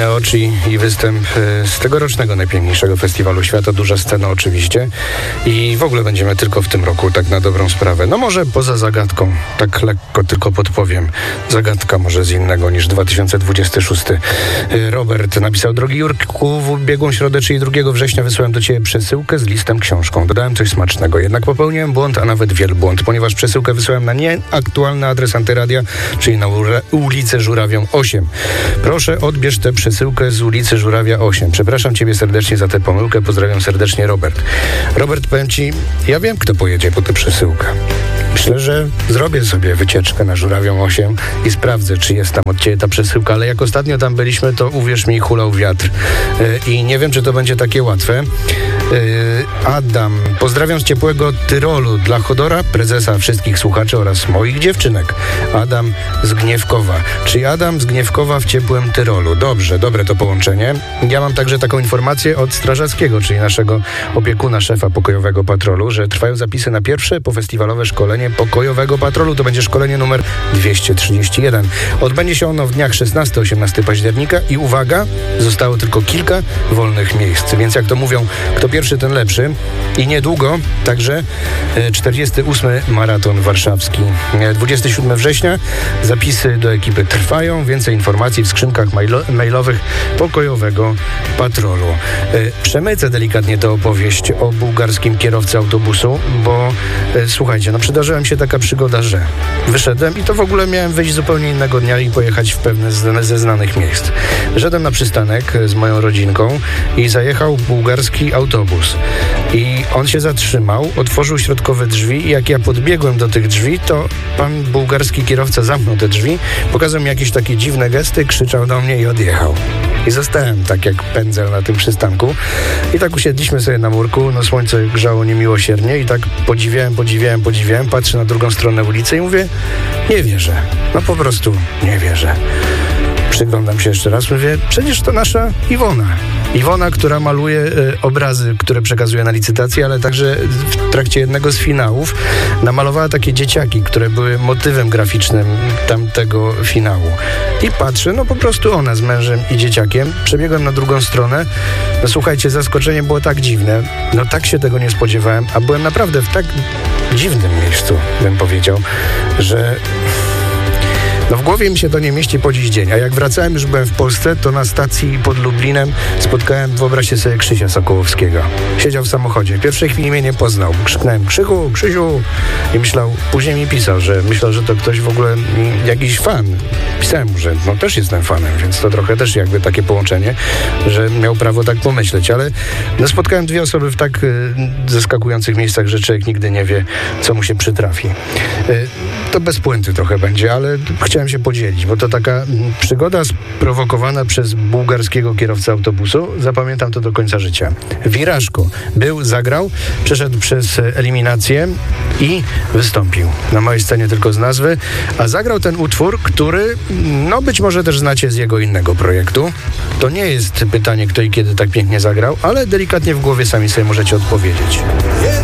Inne oczy i występ z tegorocznego najpiękniejszego festiwalu świata, Duża Scena oczywiście. I w ogóle będziemy tylko w tym roku, tak na dobrą sprawę. No może poza zagadką, tak lekko tylko podpowiem. Zagadka może z innego niż 2026. Robert napisał: drogi Jurku, w ubiegłą środę, czyli 2 września wysłałem do ciebie przesyłkę z listem książką. Dodałem coś smacznego, jednak popełniłem błąd, a nawet wielbłąd, ponieważ przesyłkę wysłałem na nieaktualny adres Antyradia, czyli na ulicę Żurawią 8. Proszę, odbierz tę przesyłkę z ulicy Żurawia 8. Przepraszam ciebie serdecznie za tę pomyłkę. Pozdrawiam serdecznie, Robert. Robert, powiem ci, ja wiem, kto pojedzie po tę przesyłkę. Myślę, że zrobię sobie wycieczkę na Żurawią 8 i sprawdzę, czy jest tam od ciebie ta przesyłka, ale jak ostatnio tam byliśmy, to uwierz mi, hulał wiatr. I nie wiem, czy to będzie takie łatwe. Adam, pozdrawiam z ciepłego Tyrolu dla Chodora, prezesa, wszystkich słuchaczy oraz moich dziewczynek. Adam z Gniewkowa. Czyli Adam z Gniewkowa w ciepłym Tyrolu. Dobrze, dobre to połączenie. Ja mam także taką informację od Strażackiego, czyli naszego opiekuna, szefa pokojowego patrolu, że trwają zapisy na pierwsze pofestiwalowe szkolenie pokojowego patrolu. To będzie szkolenie numer 231. Odbędzie się ono w dniach 16-18 października i uwaga, zostało tylko kilka wolnych miejsc. Więc jak to mówią, kto pierwszy, ten lepszy. I niedługo także 48. maraton warszawski. 27 września zapisy do ekipy trwają. Więcej informacji w skrzynkach mailowych pokojowego patrolu. Przemycę delikatnie tę opowieść o bułgarskim kierowcy autobusu, bo słuchajcie, no przydarzyła mi się taka przygoda, że wyszedłem i to w ogóle miałem wyjść zupełnie innego dnia i pojechać w pewne ze znanych miejsc. Wyszedłem na przystanek z moją rodzinką i zajechał bułgarski autobus. I on się zatrzymał, otworzył środkowe drzwi i jak ja podbiegłem do tych drzwi, to pan bułgarski kierowca zamknął te drzwi, pokazał mi jakieś takie dziwne gesty, krzyczał do mnie i odjechał. I zostałem tak jak pędzel na tym przystanku. I tak usiedliśmy sobie na murku, no słońce grzało niemiłosiernie i tak podziwiałem, patrzę na drugą stronę ulicy i mówię, nie wierzę. No po prostu nie wierzę. Przyglądam się jeszcze raz, mówię, przecież to nasza Iwona. Iwona, która maluje obrazy, które przekazuje na licytację, ale także w trakcie jednego z finałów namalowała takie dzieciaki, które były motywem graficznym tamtego finału. I patrzę, no po prostu ona z mężem i dzieciakiem. Przebiegłem na drugą stronę. No słuchajcie, zaskoczenie było tak dziwne. No tak się tego nie spodziewałem, a byłem naprawdę w tak dziwnym miejscu, bym powiedział, że... No w głowie mi się to nie mieści po dziś dzień, a jak wracałem, już byłem w Polsce, to na stacji pod Lublinem spotkałem, wyobraźcie sobie, Krzysia Sokołowskiego. Siedział w samochodzie. W pierwszej chwili mnie nie poznał. Krzyknąłem, Krzychu, Krzysiu! I później mi pisał, że myślał, że to ktoś w ogóle, jakiś fan. Pisałem mu, że no też jestem fanem, więc to trochę też jakby takie połączenie, że miał prawo tak pomyśleć, ale no spotkałem 2 osoby w tak zaskakujących miejscach, że człowiek nigdy nie wie, co mu się przytrafi. To bez puenty trochę będzie, ale chciałem się podzielić, bo to taka przygoda sprowokowana przez bułgarskiego kierowcę autobusu. Zapamiętam to do końca życia. Wirażko. Zagrał, przeszedł przez eliminację i wystąpił. Na małej scenie tylko z nazwy, a zagrał ten utwór, który, no być może też znacie z jego innego projektu. To nie jest pytanie, kto i kiedy tak pięknie zagrał, ale delikatnie w głowie sami sobie możecie odpowiedzieć.